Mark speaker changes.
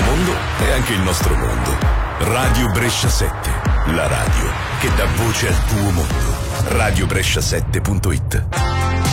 Speaker 1: mondo è anche il nostro mondo. Radio Brescia 7, la radio che dà voce al tuo mondo. radiobrescia7.it